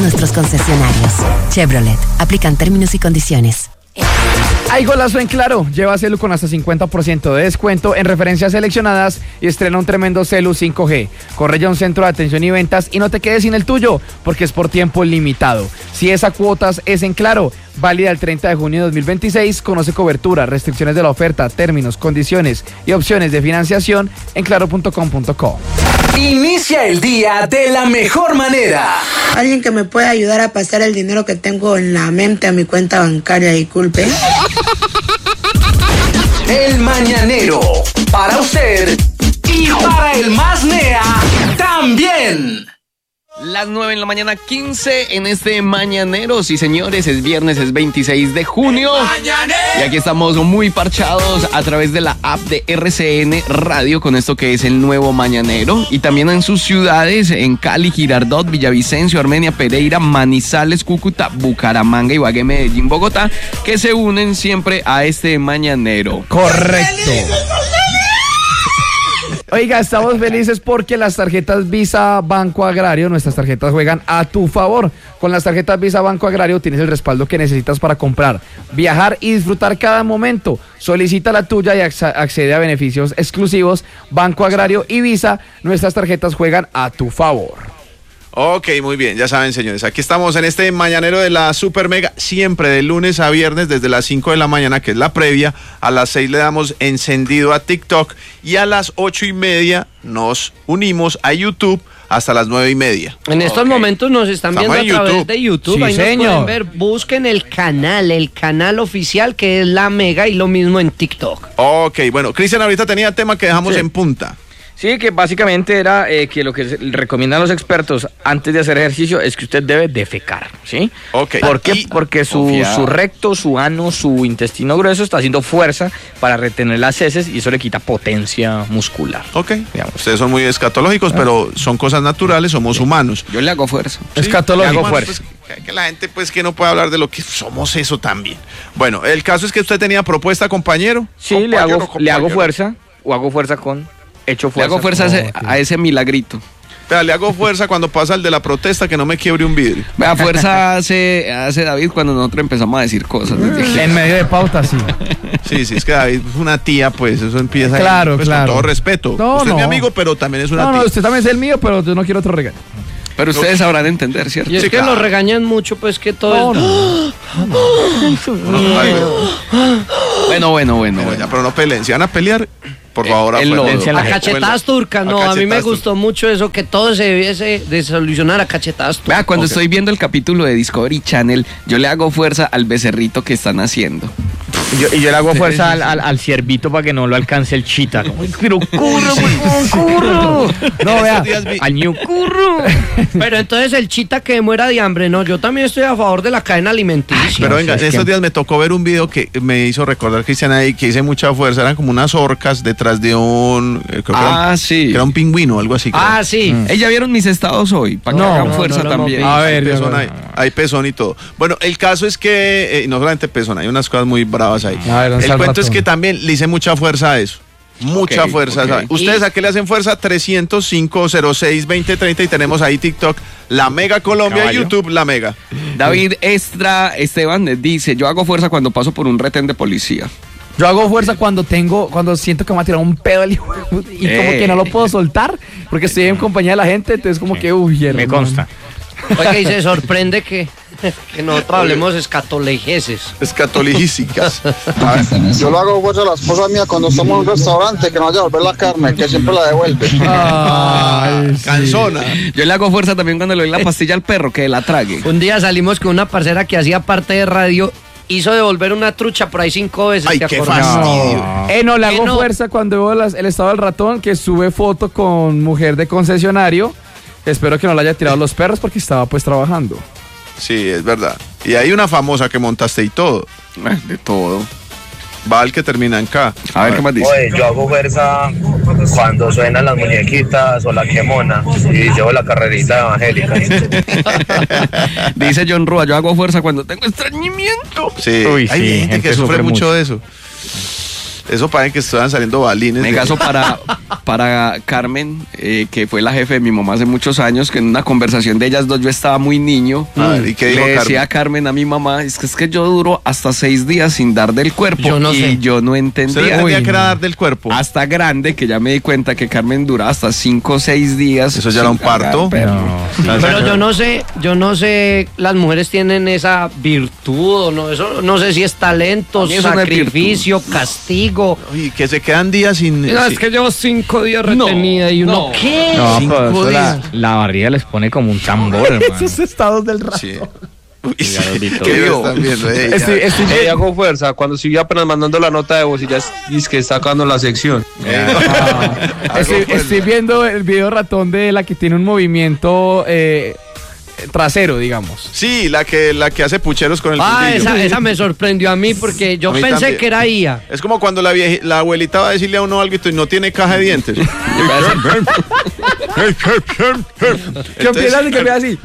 nuestros concesionarios. Chevrolet, aplican términos y condiciones. Hay golazo en Claro, lleva celu con hasta 50% de descuento en referencias seleccionadas y estrena un tremendo celu 5G. Corre ya a un centro de atención y ventas y no te quedes sin el tuyo, porque es por tiempo limitado. Si es a cuotas, es en Claro, válida el 30 de junio de 2026, conoce cobertura, restricciones de la oferta, términos, condiciones y opciones de financiación en claro.com.co. Inicia el día de la mejor manera. Alguien que me pueda ayudar a pasar el dinero que tengo en la mente a mi cuenta bancaria, disculpe. El Mañanero, para usted y para el más nea también. Las 9:15 en este Mañanero. Sí, señores, es viernes, es 26 de junio. Y aquí estamos muy parchados a través de la app de RCN Radio con esto que es el nuevo Mañanero. Y también en sus ciudades, en Cali, Girardot, Villavicencio, Armenia, Pereira, Manizales, Cúcuta, Bucaramanga, Ibagué, Medellín, Bogotá, que se unen siempre a este Mañanero. Correcto. Oiga, estamos felices porque las tarjetas Visa Banco Agrario, nuestras tarjetas juegan a tu favor. Con las tarjetas Visa Banco Agrario tienes el respaldo que necesitas para comprar, viajar y disfrutar cada momento. Solicita la tuya y accede a beneficios exclusivos. Banco Agrario y Visa, nuestras tarjetas juegan a tu favor. Ok, muy bien, ya saben, señores, aquí estamos en este Mañanero de la Super Mega, siempre de lunes a viernes desde las 5 de la mañana, que es la previa. A las 6 le damos encendido a TikTok y a las 8:30 nos unimos a YouTube hasta las 9:30. En estos momentos nos están viendo a través de YouTube. Sí, ahí señor. nos pueden ver. Busquen el canal oficial que es La Mega, y lo mismo en TikTok. Ok, bueno, Cristian ahorita tenía tema que dejamos en punta. Sí, que básicamente era que lo que recomiendan los expertos antes de hacer ejercicio es que usted debe defecar, ¿sí? Ok. ¿Por qué? Porque su recto, su ano, su intestino grueso está haciendo fuerza para retener las heces y eso le quita potencia muscular. Ok, digamos. Ustedes son muy escatológicos, pero son cosas naturales, somos humanos. Yo le hago fuerza. Sí, Escatológico. le hago fuerza. Pues, que la gente pues que no puede hablar de lo que somos eso también. Bueno, el caso es que usted tenía propuesta, compañero. Sí, le hago fuerza o hago fuerza con... Hecho fuerza. Le hago fuerza a ese milagrito. Vea, le hago fuerza cuando pasa el de la protesta que no me quiebre un vidrio. Vea, fuerza hace David cuando nosotros empezamos a decir cosas. En medio de pauta, sí. Sí, es que David es una tía, pues eso empieza Claro, ahí, pues, claro. Con todo respeto. No, usted no. es mi amigo, pero también es una tía. No, usted también es el mío, pero yo no quiero otro regalo. Pero ustedes sabrán entender, ¿cierto? Y es Sí, que claro. lo regañan mucho, pues que todo Bueno. Ya, pero no peleen. Si van a pelear, por favor, el lodo. a cachetadas turcas. No, a mí me cachetadas gustó mucho eso, que todo se debiese de solucionar a cachetadas turcas. Vea, cuando Ok. estoy viendo el capítulo de Discovery Channel, yo le hago fuerza al becerrito que están haciendo. Y yo le hago fuerza al ciervito para que no lo alcance el chita. Pero curro. No, vea. Al new curro. Pero entonces el chita que muera de hambre, no, yo también estoy a favor de la cadena alimenticia. Pero venga, en estos días me tocó ver un video que me hizo recordar, Cristian, ahí que hice mucha fuerza. Eran como unas orcas detrás de un... creo que Sí. que era un pingüino o algo así. Ah, sí. ¿Ya vieron mis estados hoy? Para que No, hagan no, fuerza no lo hemos también. visto. A ver, Hay pezón y todo. Bueno, el caso es que, no solamente pezón, hay unas cosas muy bravas ahí. A ver, ¿dónde está el el cuento es ratón? que también le hice mucha fuerza a eso. Mucha Ok, fuerza. ok. ¿Sabe? ¿Ustedes a qué le hacen fuerza? 305-06-2030 y tenemos ahí TikTok, La Mega Colombia, Caballo. YouTube, La Mega. David Esteban dice, yo hago fuerza cuando paso por un retén de policía. Yo hago fuerza cuando siento que me va a tirar un pedo y como que no lo puedo soltar porque estoy en compañía de la gente, entonces como que Me consta. Oiga, y se sorprende que nosotros hablemos escatolejeses. Escatolígicas. Yo lo hago fuerza a la esposa mía cuando estamos en un restaurante que no vaya a devolver la carne, que siempre la devuelve. Ay, sí. Canzona. Yo le hago fuerza también cuando le doy la pastilla al perro, que la trague. Un día salimos con una parcera que hacía parte de radio, hizo devolver una trucha por ahí 5 veces. Ay, ¿te qué acordás? fastidio. No, le ¿Qué hago no? fuerza cuando veo el estado del ratón que sube foto con mujer de concesionario. Espero que no le haya tirado los perros porque estaba pues trabajando. Sí, es verdad. Y hay una famosa que montaste y todo. De todo. Va al que termina en K. A ver qué más dice. Oye, yo hago fuerza cuando suenan las muñequitas o la quemona y llevo la carrerita evangélica. Dice John Rua, yo hago fuerza cuando tengo estreñimiento. Sí, Uy, hay sí, gente que gente sufre sufre mucho de eso. Eso parece que estaban saliendo balines. Me caso para Carmen, que fue la jefe de mi mamá hace muchos años, que en una conversación de ellas dos yo estaba muy niño. ¿Y qué dijo Le decía a Carmen a mi mamá, es que yo duro hasta 6 días sin dar del cuerpo. Yo no sé. Yo no entendía. ¿Usted entendía que era dar del cuerpo? Hasta grande, que ya me di cuenta que Carmen dura hasta 5 o 6 días. Eso ya era un parto. Pero yo no sé, las mujeres tienen esa virtud o no, eso no sé si es talento, A mí eso no es sacrificio, castigo. Y que se quedan días sin... No, es que llevo 5 días retenida y uno, ¿qué? No, pero 5 eso días. la barriga les pone como un tambor, hermano. Esos estados del rato. Sí. Gordito. ¿Qué vio? Están viendo, Hago fuerza, cuando sigue apenas mandando la nota de voz y ya es que está acabando la sección. Estoy viendo el video ratón de la que tiene un movimiento trasero, digamos. Sí, la que hace pucheros con el fundillo. Esa me sorprendió a mí porque yo A mí pensé también. que era IA. Es como cuando la abuelita va a decirle a uno algo y no tiene caja de dientes. ¿Qué empieza así?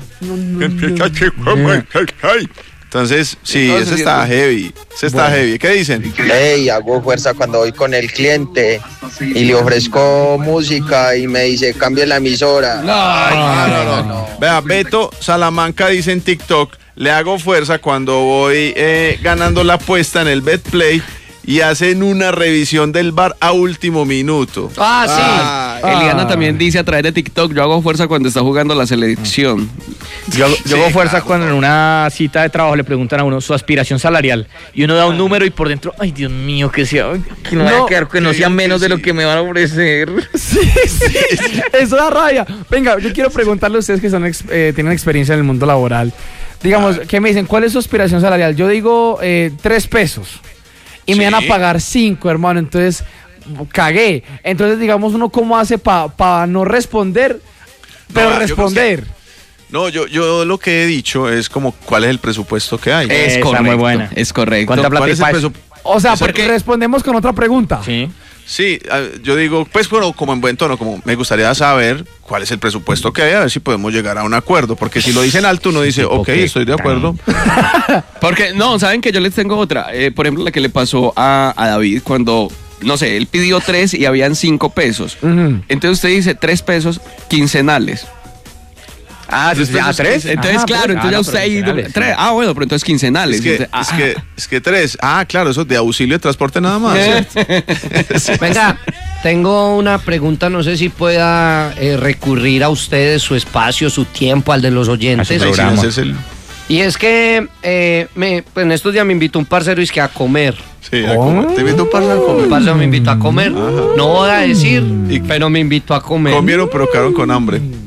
Entonces, sí, ese está heavy. Ese está heavy. ¿Qué dicen? Hey, hago fuerza cuando voy con el cliente y le ofrezco música y me dice, cambie la emisora. No. Vea, Beto Salamanca dice en TikTok, le hago fuerza cuando voy ganando la apuesta en el BetPlay y hacen una revisión del bar a último minuto. Eliana también dice a través de TikTok, yo hago fuerza cuando está jugando la selección. Yo hago fuerza cuando en una cita de trabajo le preguntan a uno su aspiración salarial y uno da un número y por dentro, ay Dios mío, que no vaya a quedar, que no sea menos de lo que me van a ofrecer. Sí, eso da rabia. Venga, yo quiero preguntarle a ustedes que tienen experiencia en el mundo laboral. Digamos, ¿qué me dicen? ¿Cuál es su aspiración salarial? Yo digo 3 pesos. Y me van a pagar 5, hermano. Entonces, cagué. Entonces, digamos, uno cómo hace para no responder, pero responder. No, yo lo que he dicho es como cuál es el presupuesto que hay. Es correcto, muy buena. Es correcto. ¿Cuánta plata ¿Cuál es el hay? presupuesto? O sea, porque respondemos con otra pregunta. Sí. Sí, yo digo, pues bueno, como en buen tono, como me gustaría saber cuál es el presupuesto que hay, a ver si podemos llegar a un acuerdo, porque si lo dicen alto uno dice, ok, estoy de acuerdo. Porque, no, saben que yo les tengo otra, por ejemplo, la que le pasó a David cuando, no sé, él pidió 3 y habían 5 pesos. Entonces usted dice 3 pesos quincenales. Ah, ¿3? Entonces, claro, entonces ya usted ahí... 3. Bueno, pero entonces quincenales. Es que 3. Claro, eso de auxilio de transporte nada más. Venga, tengo una pregunta, no sé si pueda recurrir a ustedes, su espacio, su tiempo, al de los oyentes. Y es que en estos días me invitó un parcero a comer. Sí, a comer. Te invitó un parcero a comer. Un parcero me invitó a comer. No voy a decir, pero me invitó a comer. Comieron, pero quedaron con hambre.